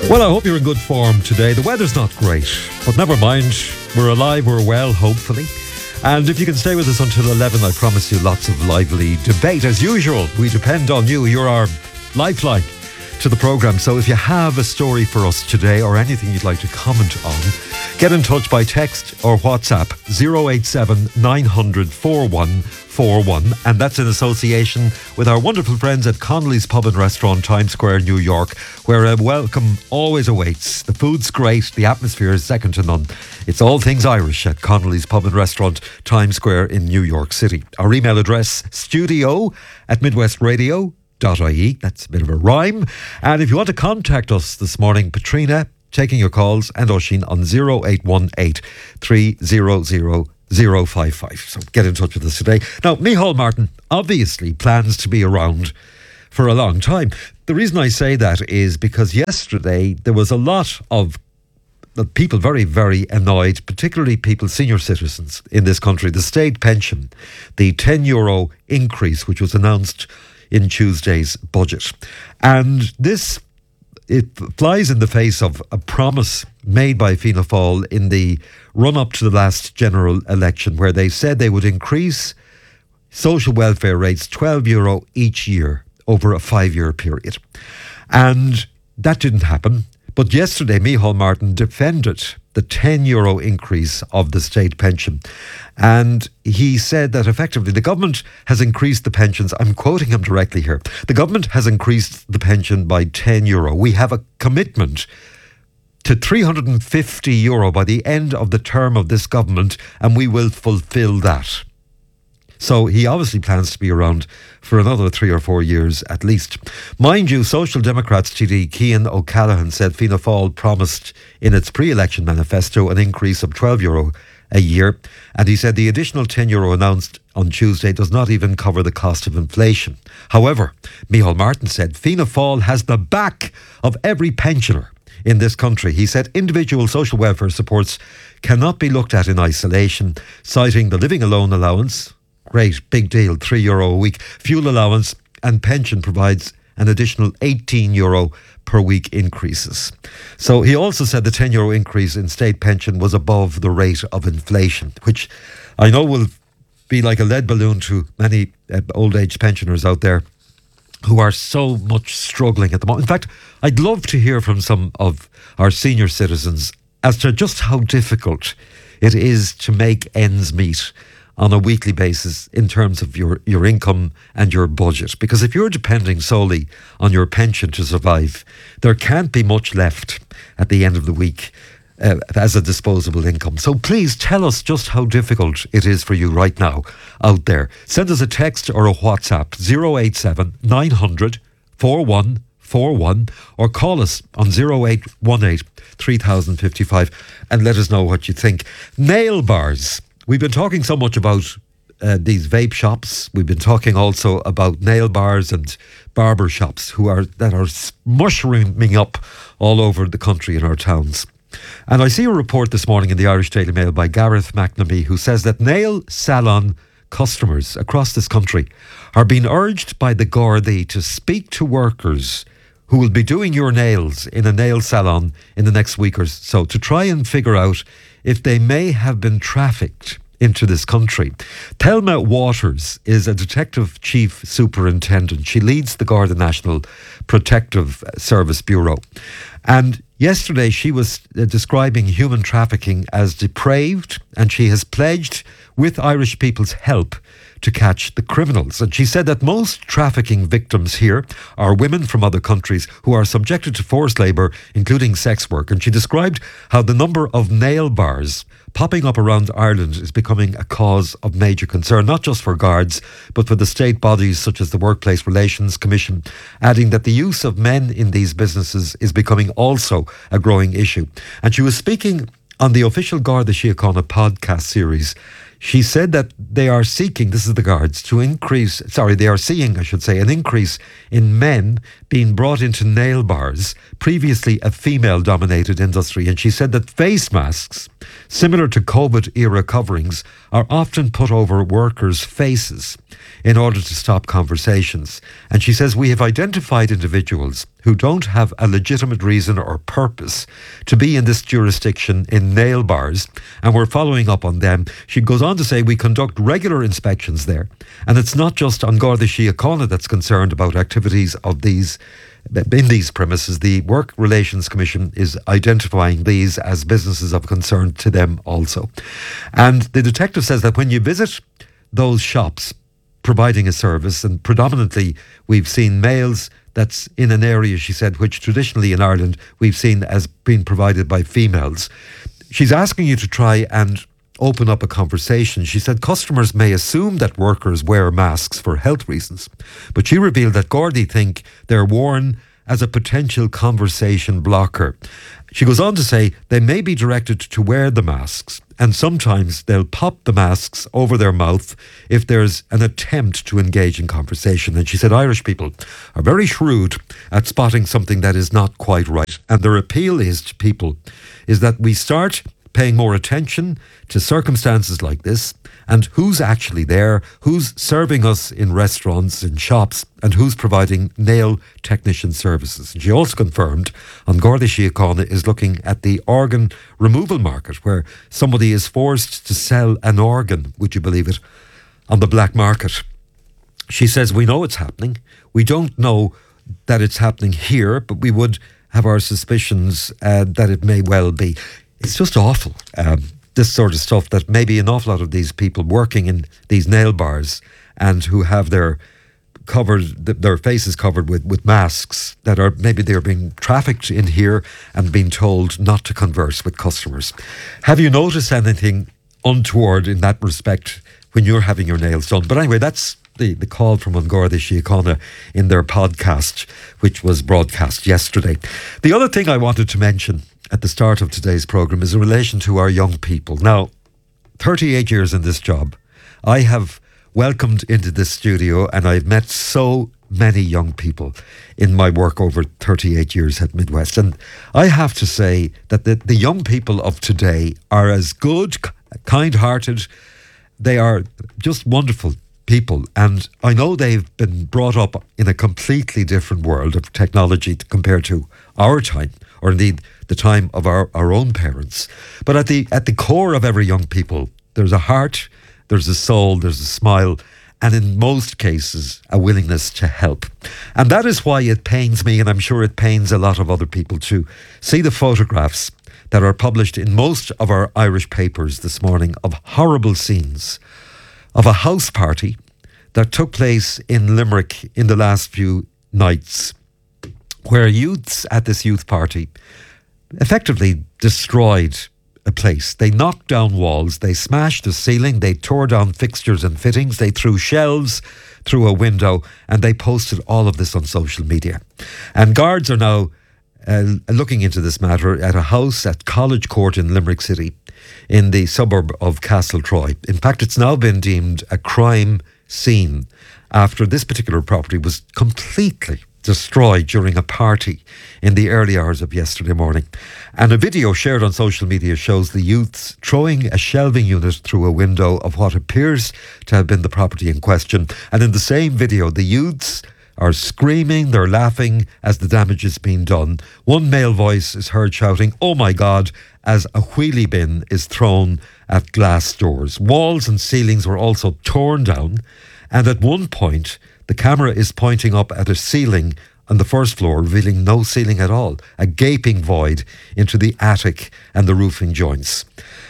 Well, I hope you're in good form today. The weather's not great, but never mind. We're alive, we're well, hopefully. And if you can stay with us until 11, I promise you lots of lively debate. As usual, we depend on you. You're our lifeline to the programme. So if you have a story for us today or anything you'd like to comment on, get in touch by text or WhatsApp 087 900 4141, and that's in association with our wonderful friends at Connolly's Pub and Restaurant, Times Square, New York, where a welcome always awaits. The food's great, the atmosphere is second to none. It's all things Irish at Connolly's Pub and Restaurant, Times Square in New York City. Our email address, studio@midwestradio.ie. That's a bit of a rhyme. And if you want to contact us this morning, Patrina, taking your calls, and Oisín on 0818 300 055. So get in touch with us today. Now, Micheál Martin obviously plans to be around for a long time. The reason I say that is because yesterday there was a lot of people very, very annoyed, particularly people, senior citizens in this country. The state pension, the €10 increase, which was announced in Tuesday's budget. And this, it flies in the face of a promise made by Fianna Fáil in the run-up to the last general election, where they said they would increase social welfare rates €12 each year over a 5-year period. And that didn't happen. But yesterday, Micheál Martin defended the €10 increase of the state pension. And he said that effectively the government has increased the pensions. I'm quoting him directly here. The government has increased the pension by €10. We have a commitment to €350 by the end of the term of this government, and we will fulfil that. So he obviously plans to be around for another 3 or 4 years at least. Mind you, Social Democrats TD Cian O'Callaghan said Fianna Fáil promised in its pre-election manifesto an increase of €12 a year, and he said the additional €10 announced on Tuesday does not even cover the cost of inflation. However, Micheál Martin said Fianna Fáil has the back of every pensioner in this country. He said individual social welfare supports cannot be looked at in isolation, citing the living alone allowance, great, big deal, €3 a week, fuel allowance, and pension provides an additional €18 per week increases. So he also said the €10 increase in state pension was above the rate of inflation, which I know will be like a lead balloon to many old age pensioners out there who are so much struggling at the moment. In fact, I'd love to hear from some of our senior citizens as to just how difficult it is to make ends meet on a weekly basis in terms of your income and your budget. Because if you're depending solely on your pension to survive, there can't be much left at the end of the week as a disposable income. So please tell us just how difficult it is for you right now out there. Send us a text or a WhatsApp 087 900 4141 or call us on 0818 3055 and let us know what you think. Nail bars. We've been talking so much about these vape shops. We've been talking also about nail bars and barber shops that are mushrooming up all over the country in our towns. And I see a report this morning in the Irish Daily Mail by Gareth McNamee, who says that nail salon customers across this country are being urged by the Gardaí to speak to workers who will be doing your nails in a nail salon in the next week or so to try and figure out if they may have been trafficked into this country. Thelma Waters is a Detective Chief Superintendent. She leads the Garda National Protective Service Bureau. And yesterday she was describing human trafficking as depraved, and she has pledged, with Irish people's help, to catch the criminals. And she said that most trafficking victims here are women from other countries who are subjected to forced labour, including sex work. And she described how the number of nail bars popping up around Ireland is becoming a cause of major concern, not just for guards, but for the state bodies such as the Workplace Relations Commission, adding that the use of men in these businesses is becoming also a growing issue. And she was speaking on the official Garda Síochána podcast series. She said that they are seeking, this is the guards, they are seeing, I should say, an increase in men being brought into nail bars, previously a female-dominated industry. And she said that face masks similar to COVID-era coverings, are often put over workers' faces in order to stop conversations. And she says, we have identified individuals who don't have a legitimate reason or purpose to be in this jurisdiction in nail bars, and we're following up on them. She goes on to say, we conduct regular inspections there, and it's not just An Garda Síochána that's concerned about activities of these in these premises. The Work Relations Commission is identifying these as businesses of concern to them also. And the detective says that when you visit those shops providing a service, and predominantly we've seen males, that's in an area, she said, which traditionally in Ireland we've seen as being provided by females. She's asking you to try and open up a conversation. She said customers may assume that workers wear masks for health reasons, but she revealed that Gardaí think they're worn as a potential conversation blocker. She goes on to say they may be directed to wear the masks, and sometimes they'll pop the masks over their mouth if there's an attempt to engage in conversation. And she said Irish people are very shrewd at spotting something that is not quite right. And their appeal is to people is that we start paying more attention to circumstances like this and who's actually there, who's serving us in restaurants, in shops, and who's providing nail technician services. And she also confirmed An Garda Síochána is looking at the organ removal market, where somebody is forced to sell an organ, would you believe it, on the black market. She says, we know it's happening. We don't know that it's happening here, but we would have our suspicions that it may well be. It's just awful, this sort of stuff, that maybe an awful lot of these people working in these nail bars and who have their faces covered with masks, that are maybe they're being trafficked in here and being told not to converse with customers. Have you noticed anything untoward in that respect when you're having your nails done? But anyway, that's the call from An Garda Síochána in their podcast, which was broadcast yesterday. The other thing I wanted to mention at the start of today's programme is in relation to our young people. Now, 38 years in this job, I have welcomed into this studio and I've met so many young people in my work over 38 years at Midwest. And I have to say that the young people of today are as good, kind-hearted. They are just wonderful people. And I know they've been brought up in a completely different world of technology compared to our time, or indeed the time of our own parents. But at the core of every young people, there's a heart, there's a soul, there's a smile, and in most cases, a willingness to help. And that is why it pains me, and I'm sure it pains a lot of other people too, see the photographs that are published in most of our Irish papers this morning of horrible scenes of a house party that took place in Limerick in the last few nights, where youths at this youth party effectively destroyed a place. They knocked down walls, they smashed the ceiling, they tore down fixtures and fittings, they threw shelves through a window, and they posted all of this on social media. And guards are now looking into this matter at a house at College Court in Limerick City, in the suburb of Castletroy. In fact, it's now been deemed a crime scene after this particular property was completely destroyed during a party in the early hours of yesterday morning. And a video shared on social media shows the youths throwing a shelving unit through a window of what appears to have been the property in question. And in the same video, the youths are screaming, they're laughing as the damage is being done. One male voice is heard shouting, "Oh my God," as a wheelie bin is thrown at glass doors. Walls and ceilings were also torn down, and at one point, the camera is pointing up at a ceiling on the first floor, revealing no ceiling at all, a gaping void into the attic and the roofing joints.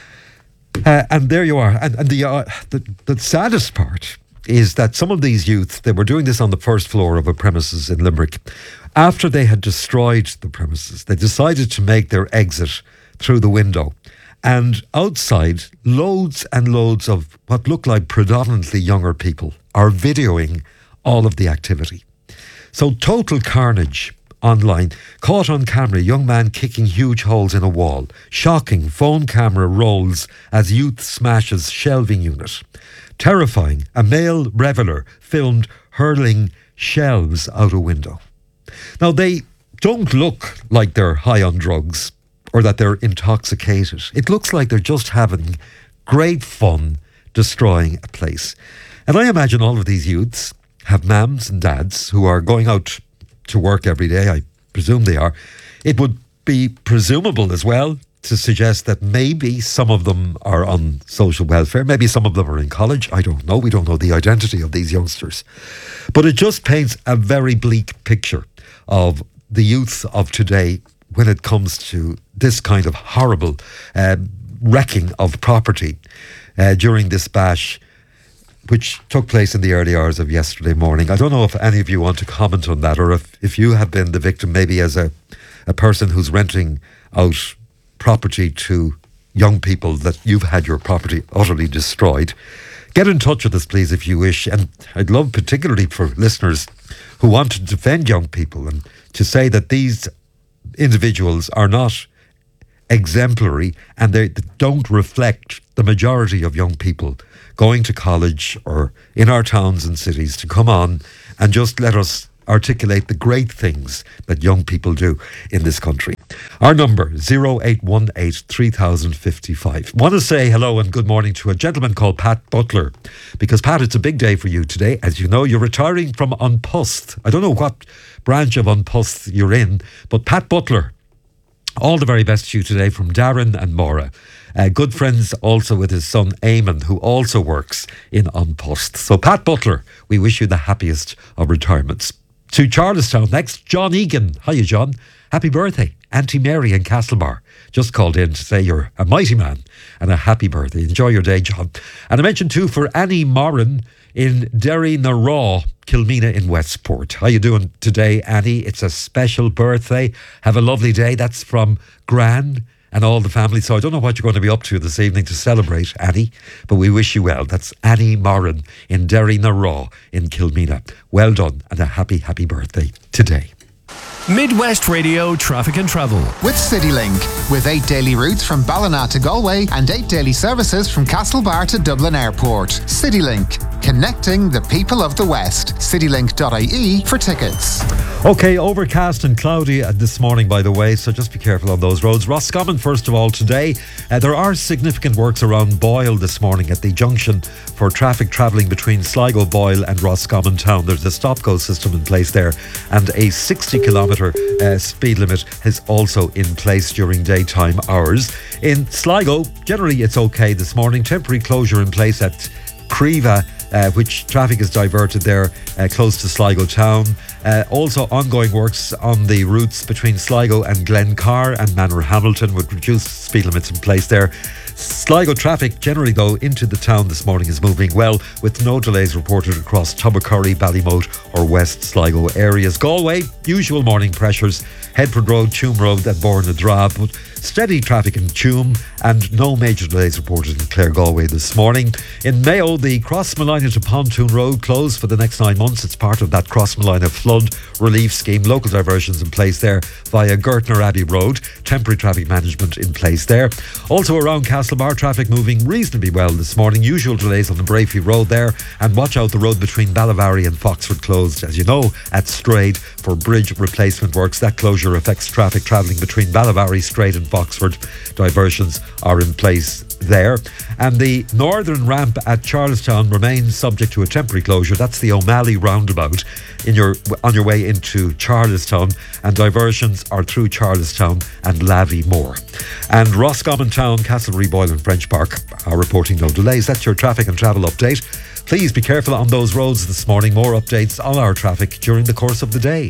And there you are. And the saddest part is that some of these youth, they were doing this on the first floor of a premises in Limerick. After they had destroyed the premises, they decided to make their exit through the window. And outside, loads and loads of what look like predominantly younger people are videoing all of the activity. So total carnage online. Caught on camera, young man kicking huge holes in a wall. Shocking, phone camera rolls as youth smashes shelving unit. Terrifying, a male reveller filmed hurling shelves out a window. Now, they don't look like they're high on drugs or that they're intoxicated. It looks like they're just having great fun destroying a place. And I imagine all of these youths have mums and dads who are going out to work every day. I presume they are. It would be presumable as well to suggest that maybe some of them are on social welfare. Maybe some of them are in college. I don't know. We don't know the identity of these youngsters. But it just paints a very bleak picture of the youth of today when it comes to this kind of horrible wrecking of property during this bash, which took place in the early hours of yesterday morning. I don't know if any of you want to comment on that, or if you have been the victim, maybe as a person who's renting out property to young people, that you've had your property utterly destroyed. Get in touch with us, please, if you wish. And I'd love, particularly for listeners who want to defend young people and to say that these individuals are not exemplary and they don't reflect the majority of young people going to college or in our towns and cities, to come on and just let us articulate the great things that young people do in this country. Our number 0818 3055. Want to say hello and good morning to a gentleman called Pat Butler, because Pat, it's a big day for you today. As you know, you're retiring from An Post. I don't know what branch of An Post you're in, but Pat Butler, all the very best to you today from Darren and Maura. Good friends also with his son Eamon, who also works in An Post. So Pat Butler, we wish you the happiest of retirements. To Charlestown next, John Egan. Hiya, John. Happy birthday. Auntie Mary in Castlebar just called in to say you're a mighty man and a happy birthday. Enjoy your day, John. And I mentioned too for Annie Moran in Derry na Raw, Kilmena in Westport. How you doing today, Annie? It's a special birthday. Have a lovely day. That's from Gran and all the family. So I don't know what you're going to be up to this evening to celebrate, Annie, but we wish you well. That's Annie Moran in Derry na Raw in Kilmena. Well done and a happy, happy birthday today. Midwest Radio Traffic and Travel with CityLink, with 8 daily routes from Ballina to Galway and 8 daily services from Castlebar to Dublin Airport. CityLink, connecting the people of the West. Citylink.ie for tickets. Okay, overcast and cloudy this morning, by the way, so just be careful on those roads. Roscommon, first of all, today. There are significant works around Boyle this morning at the junction for traffic travelling between Sligo, Boyle and Roscommon town. There's a stop-go system in place there, and a 60-kilometre speed limit is also in place during daytime hours. In Sligo, generally it's okay this morning. Temporary closure in place at Creva, which traffic is diverted there close to Sligo town. Also ongoing works on the routes between Sligo and Glencar and Manorhamilton with reduced speed limits in place there. Sligo traffic generally though into the town this morning is moving well, with no delays reported across Tubbercurry, Ballymote or West Sligo areas. Galway, usual morning pressures, Headford Road, Tuam Road and Borna but steady traffic in Tuam and no major delays reported in Clare Galway this morning. In Mayo, the Crossmolina to Pontoon Road closed for the next 9 months. It's part of that Crossmolina flood relief scheme. Local diversions in place there via Gertner Abbey Road. Temporary traffic management in place there. Also around Castlebar, traffic moving reasonably well this morning. Usual delays on the Brayfee Road there, and watch out, the road between Ballavary and Foxford closed, as you know, at Strade for bridge replacement works. That closure affects traffic travelling between Ballavary, Strade and Foxford. Diversions are in place there. And the northern ramp at Charlestown remains subject to a temporary closure. That's the O'Malley roundabout on your way into Charlestown, and diversions are through Charlestown and Lavey-Moore. And Roscommon Town, Castlereagh, Boyle and French Park are reporting no delays. That's your traffic and travel update. Please be careful on those roads this morning. More updates on our traffic during the course of the day.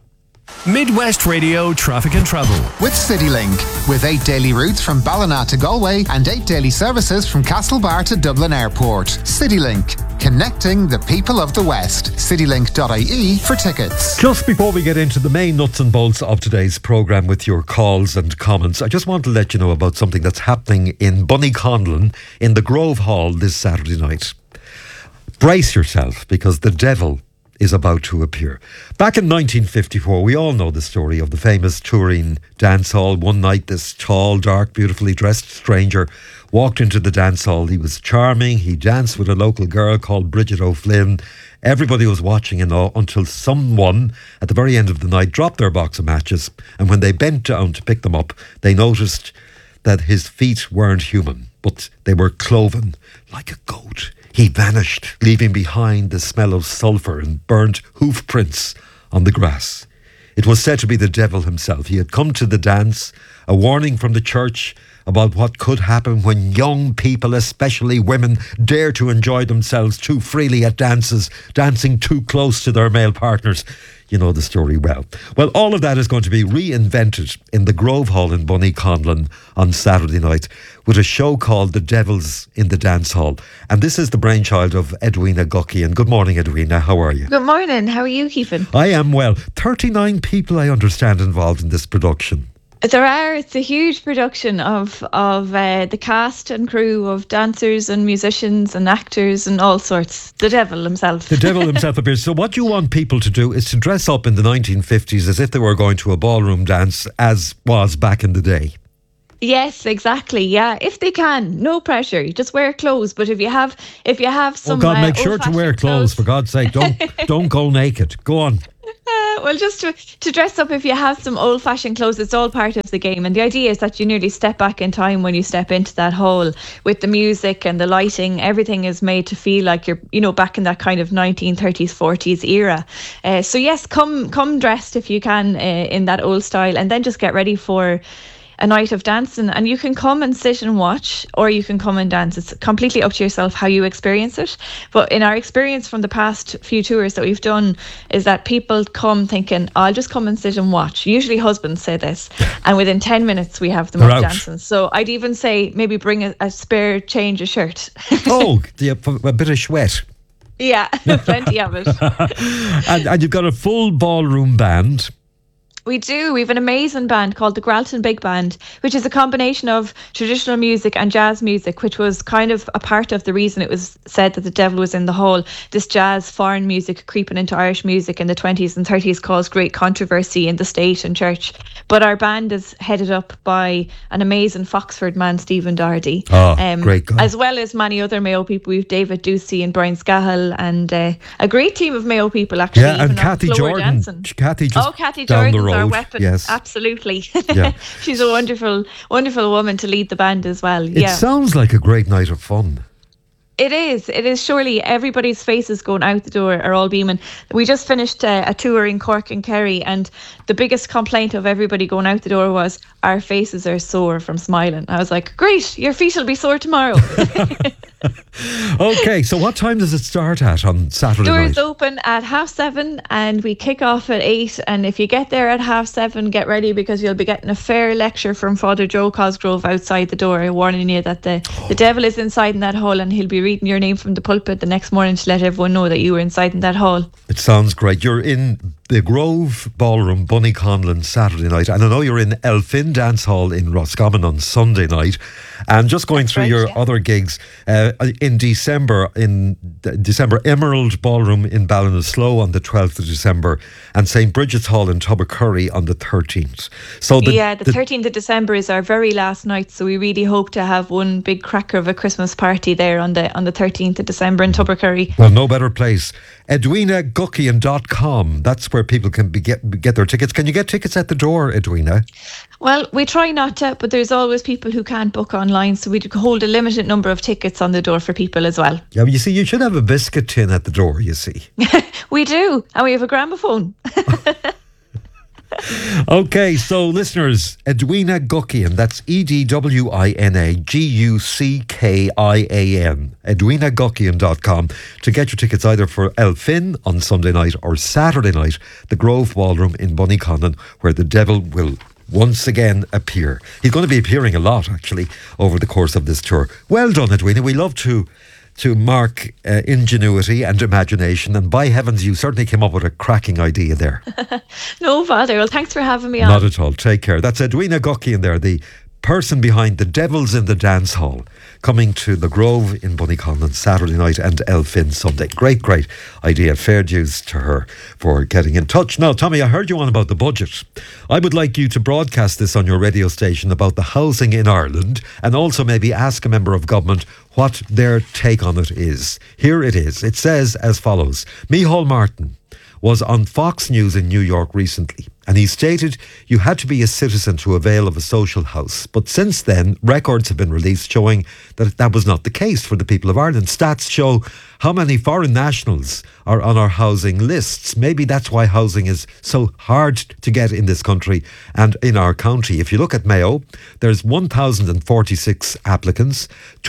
Midwest Radio Traffic and Travel with CityLink, with 8 daily routes from Ballina to Galway and 8 daily services from Castlebar to Dublin Airport. CityLink, connecting the people of the West. Citylink.ie for tickets. Just before we get into the main nuts and bolts of today's programme with your calls and comments, I just want to let you know about something that's happening in Bunnyconlon in the Grove Hall this Saturday night. Brace yourself, because the devil is about to appear. Back in 1954, we all know the story of the famous Turin dance hall. One night, this tall, dark, beautifully dressed stranger walked into the dance hall. He was charming. He danced with a local girl called Bridget O'Flynn. Everybody was watching in awe until someone at the very end of the night dropped their box of matches, and when they bent down to pick them up, they noticed that his feet weren't human, but they were cloven like a goat. He vanished, leaving behind the smell of sulphur and burnt hoof prints on the grass. It was said to be the devil himself. He had come to the dance, a warning from the church about what could happen when young people, especially women, dare to enjoy themselves too freely at dances, dancing too close to their male partners. You know the story well. Well, all of that is going to be reinvented in the Grove Hall in Bunnyconlon on Saturday night with a show called The Devils in the Dance Hall. And this is the brainchild of Edwina Guckian. Good morning, Edwina. How are you? Good morning. How are you keeping? I am well. 39 people, I understand, involved in this production. There are. It's a huge production of the cast and crew of dancers and musicians and actors and all sorts. The devil himself. The devil himself appears. So what you want people to do is to dress up in the 1950s as if they were going to a ballroom dance, as was back in the day. Yes, exactly. Yeah, if they can, no pressure. You just wear clothes. But if you have some, oh God, make sure to wear clothes for God's sake. Don't go naked. Go on. Well, just to dress up if you have some old-fashioned clothes, it's all part of the game. And the idea is that you nearly step back in time when you step into that hall with the music and the lighting. Everything is made to feel like you're, back in that kind of 1930s, 40s era. So yes, come dressed if you can in that old style, and then just get ready for a night of dancing. And you can come and sit and watch, or you can come and dance. It's completely up to yourself how you experience it. But in our experience from the past few tours that we've done is that people come thinking, I'll just come and sit and watch. Usually husbands say this, and within 10 minutes we have them up dancing. So I'd even say maybe bring a spare change of shirt. Oh, a bit of sweat. Yeah, plenty of it. And you've got a full ballroom band. We do. We have an amazing band called the Gralton Big Band, which is a combination of traditional music and jazz music, which was kind of a part of the reason it was said that the devil was in the hall. This jazz, foreign music creeping into Irish music in the 20s and 30s caused great controversy in the state and church. But our band is headed up by an amazing Foxford man, Stephen Doherty. Great guy. As well as many other Mayo people. We have David Ducey and Brian Scahill and a great team of Mayo people, actually. Yeah, and Kathy Jordan. Kathy down the road. Our weapon. Yes, absolutely. Yeah. She's a wonderful woman to lead the band as well. It sounds like a great night of fun. It is. Surely everybody's faces going out the door are all beaming. We just finished a tour in Cork and Kerry, and the biggest complaint of everybody going out the door was our faces are sore from smiling. I was like, great, your feet will be sore tomorrow. Okay, so what time does it start at on Saturday night? Doors open at 7:30 and we kick off at 8. And if you get there at 7:30, get ready, because you'll be getting a fair lecture from Father Joe Cosgrove outside the door, warning you that the devil is inside in that hall, and he'll be reading your name from the pulpit the next morning to let everyone know that you were inside in that hall. It sounds great. You're in the Grove Ballroom, Bunnyconlon, Saturday night, and I know you're in Elphin Dance Hall in Roscommon on Sunday night. And just going through your other gigs, in December, Emerald Ballroom in Ballinasloe on the 12th of December, and St. Bridget's Hall in Tubbercurry on the 13th. So the 13th of December is our very last night, so we really hope to have one big cracker of a Christmas party there on the 13th of December in Tubbercurry. Well, no better place. EdwinaGuckian.com. That's where people can get their tickets. Can you get tickets at the door, Edwina? Well, we try not to, but there's always people who can't book online, so we hold a limited number of tickets on the door for people as well. Yeah, but you see, you should have a biscuit tin at the door, you see. We do, and we have a gramophone. Okay, so listeners, Edwina Guckian, that's EdwinaGuckian, EdwinaGuckian.com, to get your tickets either for Elphin on Sunday night or Saturday night, the Grove Ballroom in Bunnyconlon, where the devil will once again appear. He's going to be appearing a lot, actually, over the course of this tour. Well done, Edwina. We love to mark ingenuity and imagination, and by heavens, you certainly came up with a cracking idea there. No bother. Well, thanks for having me on. Not at all. Take care. That's Edwina Guckian there, the person behind the Devils in the Dance Hall, coming to the Grove in Bunnycon Saturday night and Elphin Sunday. Great idea. Fair dues to her for getting in touch. Now, Tommy, I heard you on about the budget. I would like you to broadcast this on your radio station about the housing in Ireland, and also maybe ask a member of government what their take on it is. Here it is. It says as follows. Micheál Martin was on Fox News in New York recently, and he stated you had to be a citizen to avail of a social house. But since then, records have been released showing that that was not the case for the people of Ireland. Stats show how many foreign nationals are on our housing lists. Maybe that's why housing is so hard to get in this country and in our county. If you look at Mayo, there's 1,046 applicants.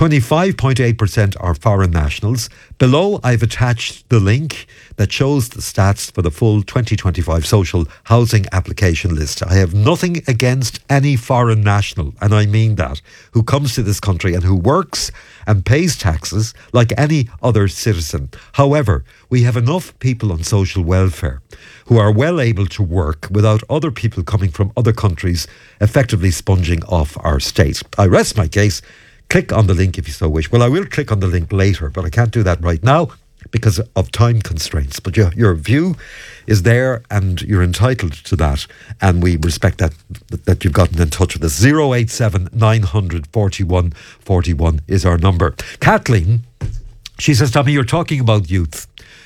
25.8% are foreign nationals. Below, I've attached the link that shows the stats for the full 2025 social housing application list. I have nothing against any foreign national, and I mean that, who comes to this country and who works and pays taxes like any other citizen. However, we have enough people on social welfare who are well able to work without other people coming from other countries effectively sponging off our state. I rest my case. Click on the link if you so wish. Well, I will click on the link later, but I can't do that right now because of time constraints. But your view is there and you're entitled to that, and we respect that you've gotten in touch with us. 087 900 41 41 is our number. Kathleen, she says, Tommy, you're talking about youth.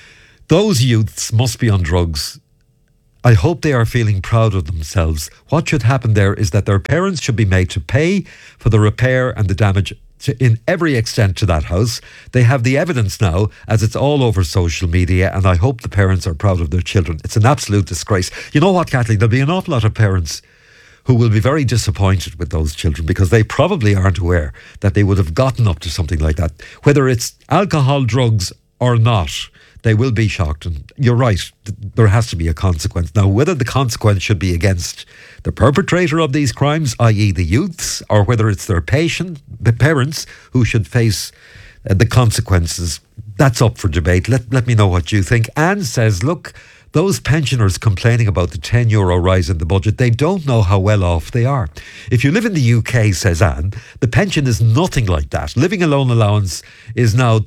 Those youths must be on drugs. I hope they are feeling proud of themselves. What should happen there is that their parents should be made to pay for the repair and the damage in every extent to that house. They have the evidence now, as it's all over social media, and I hope the parents are proud of their children. It's an absolute disgrace. You know what, Kathleen? There'll be an awful lot of parents who will be very disappointed with those children because they probably aren't aware that they would have gotten up to something like that. Whether it's alcohol, drugs or not, they will be shocked. And you're right, there has to be a consequence. Now, whether the consequence should be against the perpetrator of these crimes, i.e. the youths, or whether it's their the parents who should face the consequences, that's up for debate. Let me know what you think. Anne says, look, those pensioners complaining about the €10 rise in the budget, they don't know how well off they are. If you live in the UK, says Anne, the pension is nothing like that. Living alone allowance is now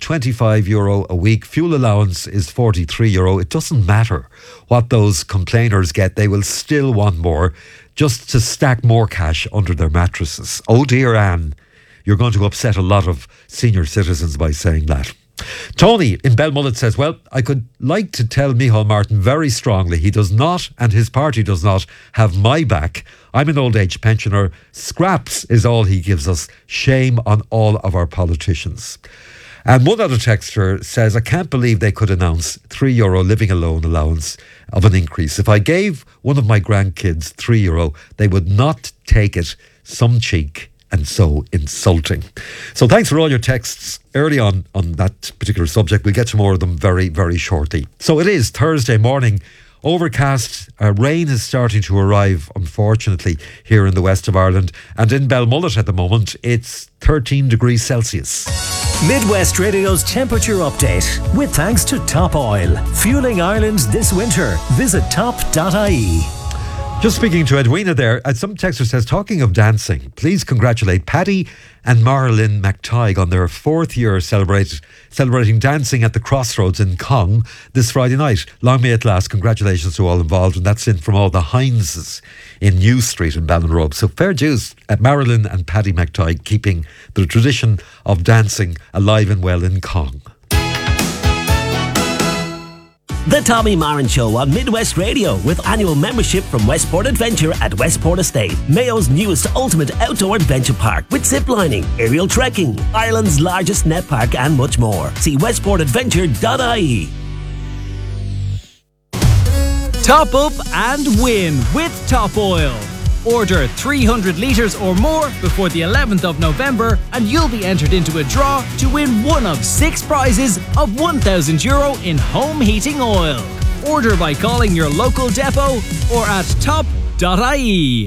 €25 a week. Fuel allowance is €43. It doesn't matter what those complainers get. They will still want more just to stack more cash under their mattresses. Oh dear, Anne, you're going to upset a lot of senior citizens by saying that. Tony in Belmullet says, well, I could like to tell Micheál Martin very strongly he does not, and his party does not, have my back. I'm an old age pensioner. Scraps is all he gives us. Shame on all of our politicians. And one other texter says, I can't believe they could announce €3 living alone allowance of an increase. If I gave one of my grandkids €3, they would not take it. Some cheek. And so insulting. So thanks for all your texts early on that particular subject. We'll get to more of them very, very shortly. So it is Thursday morning. Overcast, rain is starting to arrive, unfortunately, here in the west of Ireland. And in Belmullet at the moment, it's 13 degrees Celsius. Midwest Radio's temperature update with thanks to Top Oil. Fueling Ireland this winter. Visit top.ie. Just speaking to Edwina there, some texter says, talking of dancing, please congratulate Paddy and Marilyn McTighe on their 4th year celebrating dancing at the Crossroads in Cong this Friday night. Long may it last. Congratulations to all involved. And that's in from all the Hineses in New Street in Ballinrobe. So fair dues at Marilyn and Paddy McTighe, keeping the tradition of dancing alive and well in Cong. The Tommy Marin Show on Midwest Radio with annual membership from Westport Adventure at Westport Estate, Mayo's newest ultimate outdoor adventure park with ziplining, aerial trekking, Ireland's largest net park and much more. See westportadventure.ie. Top up and win with Top Oil. Order 300 litres or more before the 11th of November and you'll be entered into a draw to win one of 6 prizes of €1,000 in home heating oil. Order by calling your local depot or at top.ie.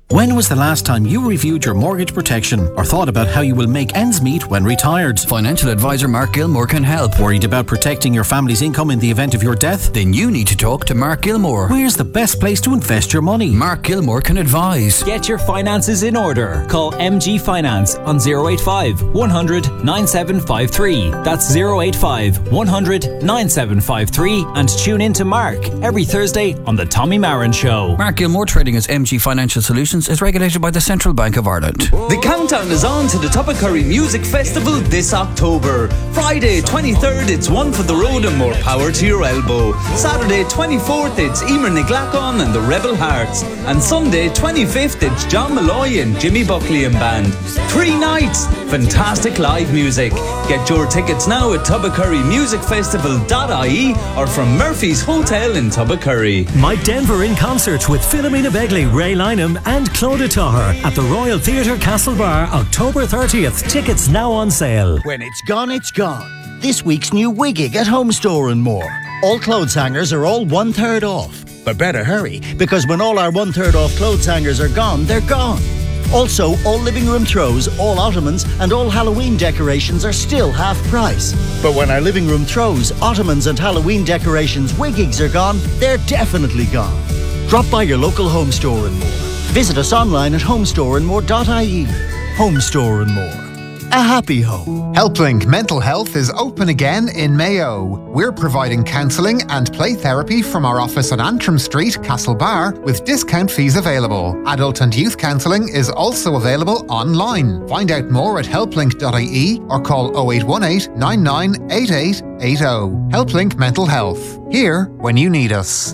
When was the last time you reviewed your mortgage protection or thought about how you will make ends meet when retired? Financial advisor Mark Gilmore can help. Worried about protecting your family's income in the event of your death? Then you need to talk to Mark Gilmore. Where's the best place to invest your money? Mark Gilmore can advise. Get your finances in order. Call MG Finance on 085 100 9753. That's 085 100 9753. And tune in to Mark every Thursday on The Tommy Marin Show. Mark Gilmore, trading as MG Financial Solutions, is regulated by the Central Bank of Ireland. The countdown is on to the Toppacurry Music Festival this October. Friday 23rd, it's One for the Road and More Power to Your Elbow. Saturday 24th, it's Emer Niglacon and the Rebel Hearts. And Sunday 25th, it's John Malloy and Jimmy Buckley and Band. 3 nights, fantastic live music. Get your tickets now at toppacurrymusicfestival.ie or from Murphy's Hotel in Toppacurry. Mike Denver in concert with Philomena Begley, Ray Lynham and Claude Taher at the Royal Theatre Castlebar, October 30th. Tickets now on sale. When it's gone, it's gone. This week's new Wiggig at Home Store and More. All clothes hangers are all 1/3 off. But better hurry, because when all our 1/3 off clothes hangers are gone, they're gone. Also, all living room throws, all ottomans and all Halloween decorations are still half price. But when our living room throws, ottomans and Halloween decorations Wiggigs are gone, they're definitely gone. Drop by your local Home Store and More. Visit us online at homestoreandmore.ie. Home Store and More. A happy home. HelpLink Mental Health is open again in Mayo. We're providing counselling and play therapy from our office on Antrim Street, Castlebar, with discount fees available. Adult and youth counselling is also available online. Find out more at helplink.ie or call 0818 998880. HelpLink Mental Health. Here when you need us.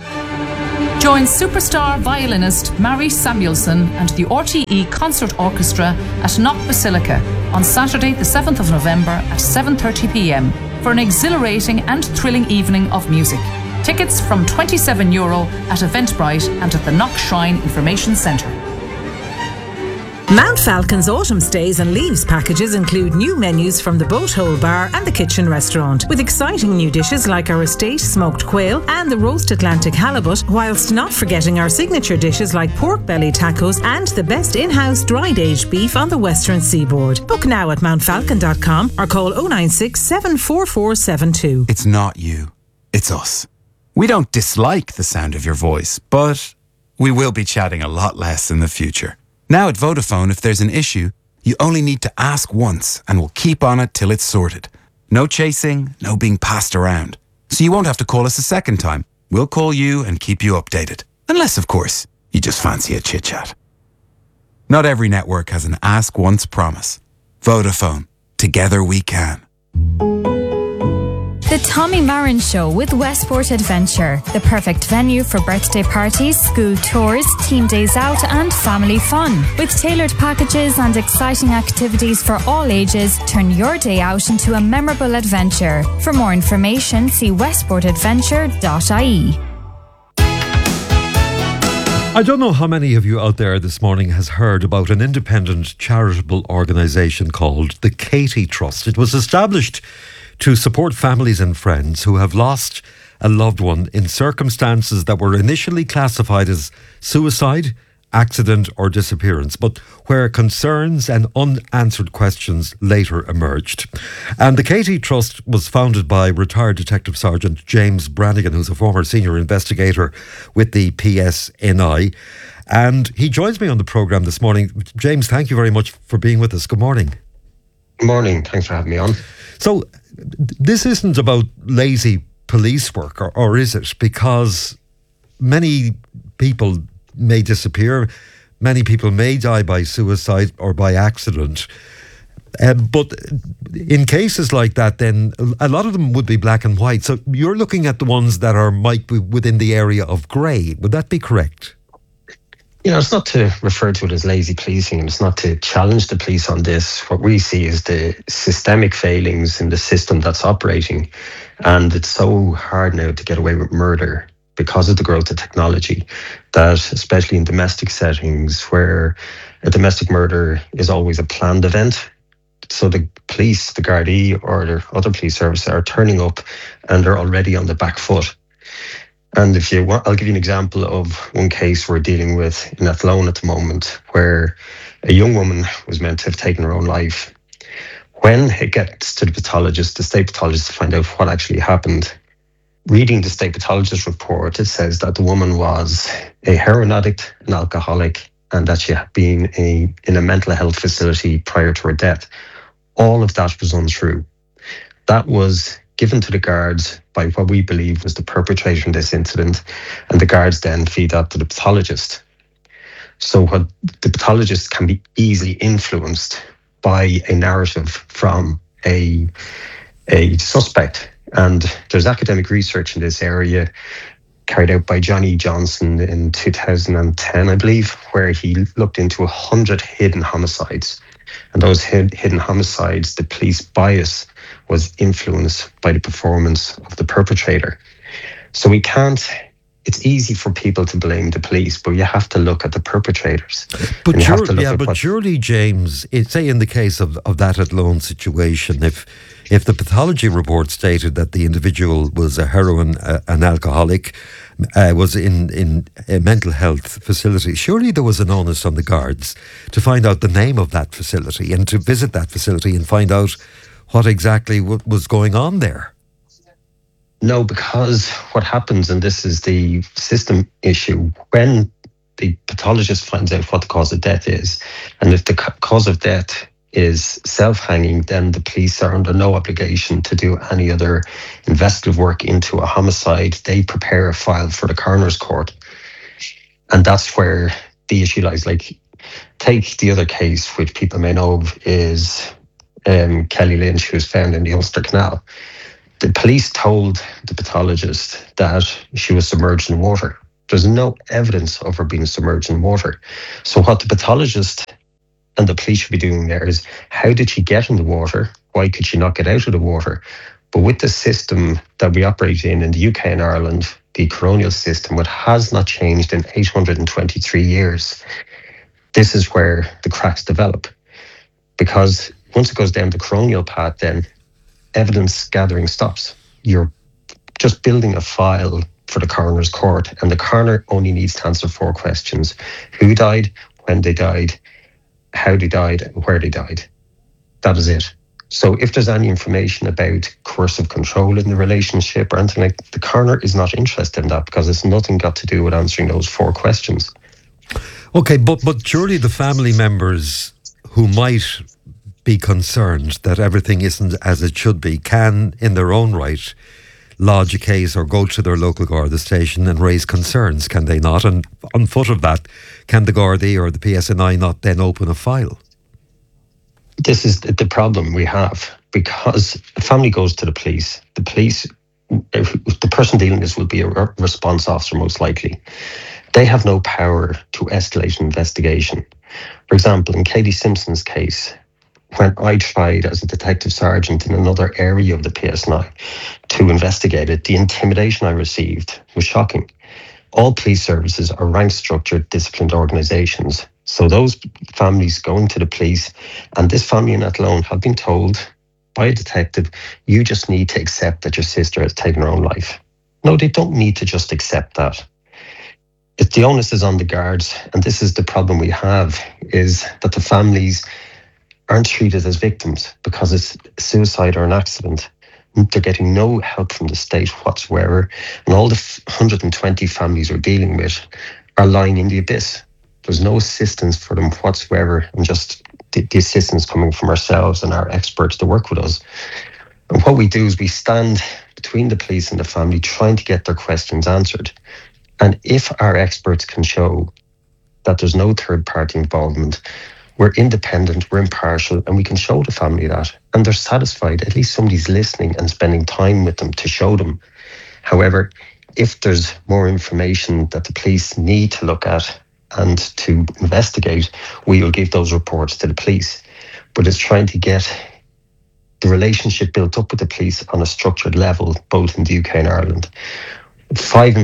Join superstar violinist Mary Samuelson and the RTE Concert Orchestra at Knock Basilica on Saturday the 7th of November at 7:30 p.m. for an exhilarating and thrilling evening of music. Tickets from €27 at Eventbrite and at the Knock Shrine Information Centre. Mount Falcon's autumn stays and leaves packages include new menus from the Boat Hole Bar and the Kitchen Restaurant, with exciting new dishes like our estate smoked quail and the roast Atlantic halibut, whilst not forgetting our signature dishes like pork belly tacos and the best in-house dried aged beef on the western seaboard. Book now at mountfalcon.com or call 096 74472. It's not you, it's us. We don't dislike the sound of your voice, but we will be chatting a lot less in the future. Now at Vodafone, if there's an issue, you only need to ask once and we'll keep on it till it's sorted. No chasing, no being passed around. So you won't have to call us a second time. We'll call you and keep you updated. Unless, of course, you just fancy a chit-chat. Not every network has an ask once promise. Vodafone. Together we can. The Tommy Marin Show with Westport Adventure, the perfect venue for birthday parties, school tours, team days out and family fun. With tailored packages and exciting activities for all ages, turn your day out into a memorable adventure. For more information, see westportadventure.ie. I don't know how many of you out there this morning has heard about an independent charitable organisation called the Katie Trust. It was established to support families and friends who have lost a loved one in circumstances that were initially classified as suicide, accident or disappearance, but where concerns and unanswered questions later emerged. And the Katie Trust was founded by retired Detective Sergeant James Brannigan, who's a former senior investigator with the PSNI. And he joins me on the programme this morning. James, thank you very much for being with us. Good morning. Good morning. Thanks for having me on. So, this isn't about lazy police work, or is it? Because many people may disappear, many people may die by suicide or by accident. But in cases like that, then a lot of them would be black and white. So you're looking at the ones that might be within the area of grey. Would that be correct? You know, it's not to refer to it as lazy policing, and it's not to challenge the police on this. What we see is the systemic failings in the system that's operating. And it's so hard now to get away with murder because of the growth of technology, that especially in domestic settings where a domestic murder is always a planned event. So the police, the Gardaí or the other police services are turning up and they're already on the back foot. And if you want, I'll give you an example of one case we're dealing with in Athlone at the moment, where a young woman was meant to have taken her own life. When it gets to the pathologist, the state pathologist, to find out what actually happened, reading the state pathologist report, it says that the woman was a heroin addict, an alcoholic, and that she had been in a mental health facility prior to her death. All of that was untrue. That was given to the guards by what we believe was the perpetrator in this incident, and the guards then feed that to the pathologist. So what the pathologist can be easily influenced by a narrative from a suspect. And there's academic research in this area carried out by Johnny Johnson in 2010, I believe, where he looked into 100 hidden homicides. And those hidden homicides, the police bias was influenced by the performance of the perpetrator. So it's easy for people to blame the police, but you have to look at the perpetrators. But surely, James, say in the case of that Athlone situation, if the pathology report stated that the individual was a heroin, an alcoholic, was in a mental health facility, surely there was an onus on the guards to find out the name of that facility and to visit that facility and find out what exactly was going on there. No, because what happens, and this is the system issue, when the pathologist finds out what the cause of death is, and if the cause of death is self-hanging, then the police are under no obligation to do any other investigative work into a homicide. They prepare a file for the coroner's court. And that's where the issue lies. Like, take the other case, which people may know of, is Kelly Lynch, who was found in the Ulster Canal. The police told the pathologist that she was submerged in water. There's no evidence of her being submerged in water. So what the pathologist and the police should be doing there is, how did she get in the water? Why could she not get out of the water? But with the system that we operate in the UK and Ireland, the coronial system, what has not changed in 823 years, this is where the cracks develop. Because once it goes down the coronial path, then evidence gathering stops. You're just building a file for the coroner's court, and the coroner only needs to answer 4 questions. Who died, when they died, how they died, and where they died. That is it. So if there's any information about coercive control in the relationship or anything like that, the coroner is not interested in that, because it's nothing got to do with answering those 4 questions. Okay, but surely the family members who might be concerned that everything isn't as it should be can, in their own right, lodge a case or go to their local Garda station and raise concerns, can they not? And on foot of that, can the Gardaí or the PSNI not then open a file? This is the problem we have, because the family goes to the police. The person dealing this will be a response officer, most likely. They have no power to escalate an investigation. For example, in Katie Simpson's case, when I tried as a detective sergeant in another area of the PSNI to investigate it, the intimidation I received was shocking. All police services are ranked, structured, disciplined organisations. So those families going to the police, and this family in Athlone have been told by a detective, you just need to accept that your sister has taken her own life. No, they don't need to just accept that. The onus is on the guards, and this is the problem we have, is that the families aren't treated as victims because it's suicide or an accident. They're getting no help from the state whatsoever, and all the 120 families we're dealing with are lying in the abyss. There's no assistance for them whatsoever, and just the assistance coming from ourselves and our experts to work with us. And what we do is we stand between the police and the family trying to get their questions answered. And if our experts can show that there's no third-party involvement, we're independent, we're impartial, and we can show the family that. And they're satisfied. At least somebody's listening and spending time with them to show them. However, if there's more information that the police need to look at and to investigate, we will give those reports to the police. But it's trying to get the relationship built up with the police on a structured level, both in the UK and Ireland. 6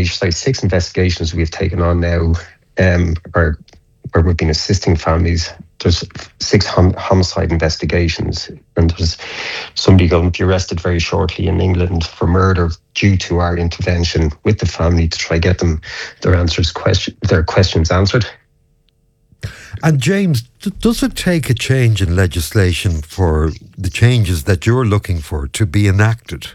investigations we've taken on now, where we've been assisting families there's 6 homicide investigations, and there's somebody going to be arrested very shortly in England for murder due to our intervention with the family to try get them their questions answered. And James, does it take a change in legislation for the changes that you're looking for to be enacted?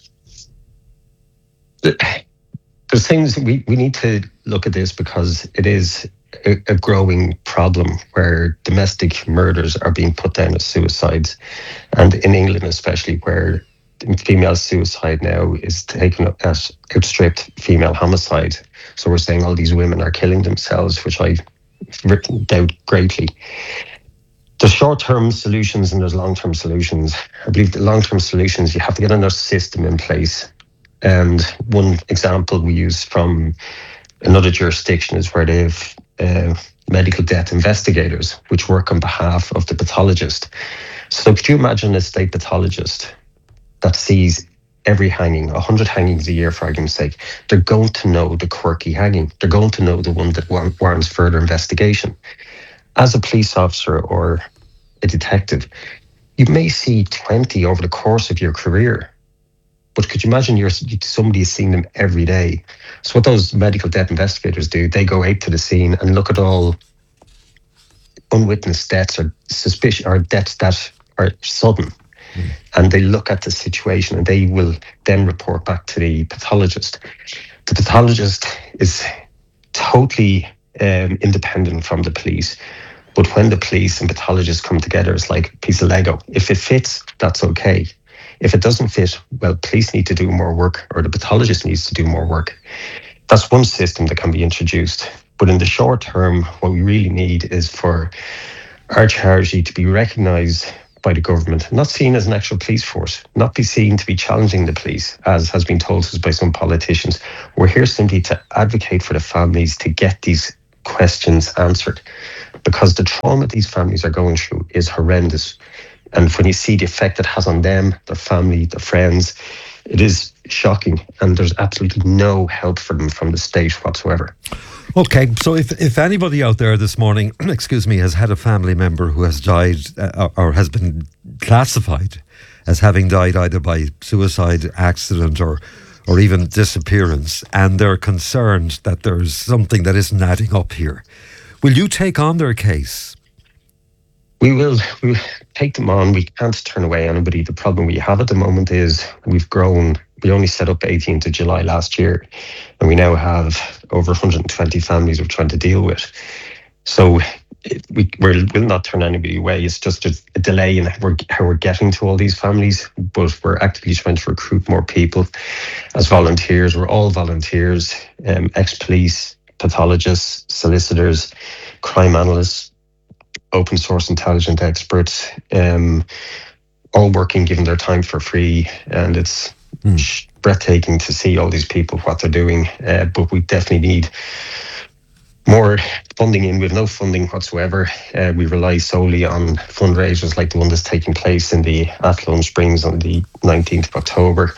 There's things we need to look at this, because it is a growing problem where domestic murders are being put down as suicides, and in England especially, where female suicide now is taken as outstripped female homicide. So we're saying all these women are killing themselves, which I doubt greatly. There's short-term solutions and there's long-term solutions. I believe the long-term solutions, you have to get another system in place. And one example we use from another jurisdiction is where they have medical death investigators, which work on behalf of the pathologist. So could you imagine a state pathologist that sees every hanging, 100 hangings a year for argument's sake? They're going to know the quirky hanging. They're going to know the one that warrants further investigation. As a police officer or a detective, you may see 20 over the course of your career. But could you imagine somebody is seeing them every day? So what those medical death investigators do, they go out to the scene and look at all unwitnessed deaths or suspicion or deaths that are sudden. And they look at the situation and they will then report back to the pathologist. The pathologist is totally independent from the police. But when the police and pathologists come together, it's like a piece of Lego. If it fits, that's okay. If it doesn't fit, well, police need to do more work, or the pathologist needs to do more work. That's one system that can be introduced. But in the short term, what we really need is for our charity to be recognised by the government, not seen as an actual police force, not be seen to be challenging the police, as has been told to us by some politicians. We're here simply to advocate for the families to get these questions answered, because the trauma these families are going through is horrendous. And when you see the effect it has on them, their family, their friends, it is shocking. And there's absolutely no help for them from the state whatsoever. Okay, so if anybody out there this morning, has had a family member who has died or has been classified as having died either by suicide, accident or even disappearance, and they're concerned that there's something that isn't adding up here, will you take on their case? We will take them on. We can't turn away anybody. The problem we have at the moment is we've grown. We only set up 18th of July last year, and we now have over 120 families we're trying to deal with. So we will not turn anybody away. It's just a delay in how we're getting to all these families, but we're actively trying to recruit more people as volunteers. We're all volunteers, ex-police, pathologists, solicitors, crime analysts, open source intelligent experts, all working, giving their time for free. And it's breathtaking to see all these people, what they're doing. But we definitely need more funding in. We have no funding whatsoever. We rely solely on fundraisers like the one that's taking place in the Athlone Springs on the 19th of October.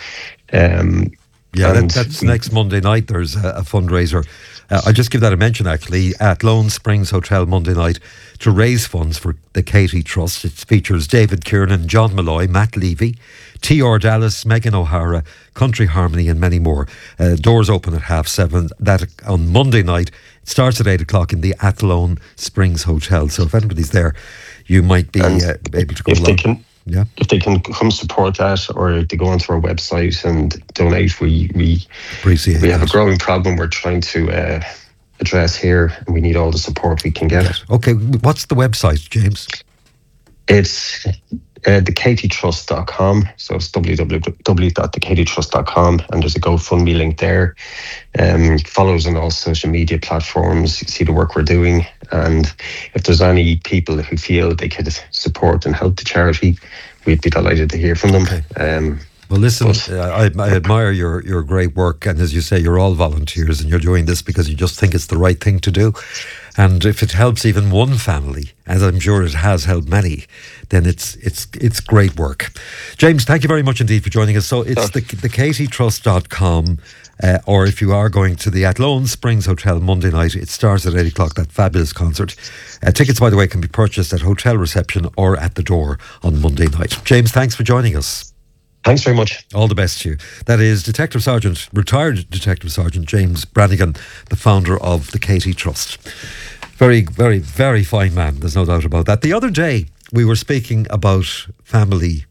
That's next Monday night. There's a fundraiser. I'll just give that a mention, actually, at Lone Springs Hotel Monday night to raise funds for the Katie Trust. It features David Kiernan, John Malloy, Matt Levy, T.R. Dallas, Megan O'Hara, Country Harmony and many more. Doors open at 7:30. That on Monday night. It starts at 8 o'clock in the Athlone Springs Hotel. So if anybody's there, you might be able to go along. If they can come support that, or they go onto our website and donate, we appreciate it. We have a growing problem we're trying to address here, and we need all the support we can get. Okay, what's the website, James? It's thekatietrust.com. So it's www.thekatietrust.com, and there's a GoFundMe link there. Follow us on all social media platforms. You see the work we're doing, and if there's any people who feel they could support and help the charity, we'd be delighted to hear from them. Okay. Well, listen, I admire your great work, and as you say, you're all volunteers, and you're doing this because you just think it's the right thing to do. And if it helps even one family, as I'm sure it has helped many, then it's great work. James, thank you very much indeed for joining us. So it's thekatietrust.com, or if you are going to the Athlone Springs Hotel Monday night, it starts at 8 o'clock, that fabulous concert. Tickets, by the way, can be purchased at hotel reception or at the door on Monday night. James, thanks for joining us. Thanks very much. All the best to you. That is retired Detective Sergeant James Brannigan, the founder of the Katie Trust. Very, very, very fine man, there's no doubt about that. The other day, we were speaking about family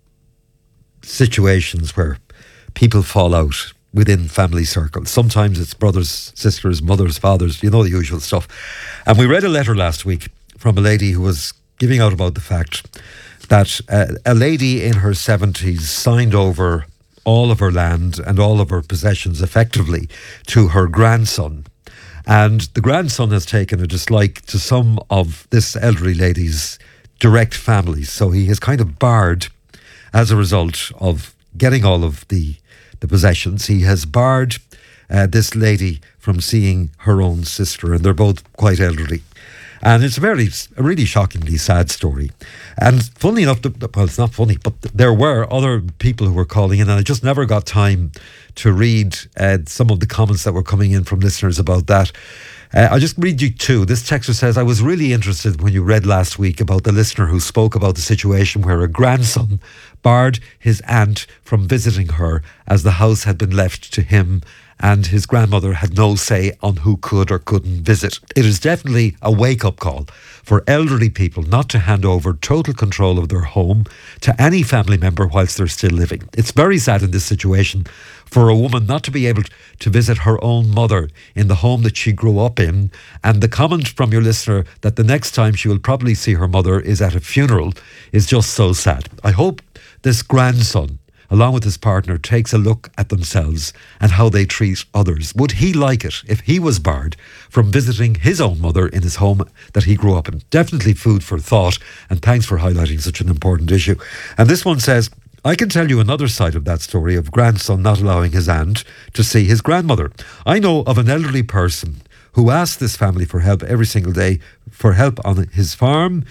situations where people fall out within family circles. Sometimes it's brothers, sisters, mothers, fathers, you know, the usual stuff. And we read a letter last week from a lady who was giving out about the fact that a lady in her 70s signed over all of her land and all of her possessions effectively to her grandson. And the grandson has taken a dislike to some of this elderly lady's direct families. So he has kind of barred, as a result of getting all of the possessions, he has barred this lady from seeing her own sister, and they're both quite elderly. And it's a really shockingly sad story. And funnily enough, well, it's not funny, but there were other people who were calling in, and I just never got time to read some of the comments that were coming in from listeners about that. I'll just read you two. This texter says, I was really interested when you read last week about the listener who spoke about the situation where a grandson barred his aunt from visiting her as the house had been left to him and his grandmother had no say on who could or couldn't visit. It is definitely a wake-up call for elderly people not to hand over total control of their home to any family member whilst they're still living. It's very sad in this situation for a woman not to be able to visit her own mother in the home that she grew up in. And the comment from your listener that the next time she will probably see her mother is at a funeral is just so sad. I hope this grandson, along with his partner, takes a look at themselves and how they treat others. Would he like it if he was barred from visiting his own mother in his home that he grew up in? Definitely food for thought, and thanks for highlighting such an important issue. And this one says, I can tell you another side of that story of grandson not allowing his aunt to see his grandmother. I know of an elderly person who asked this family for help every single day, for help on his farm,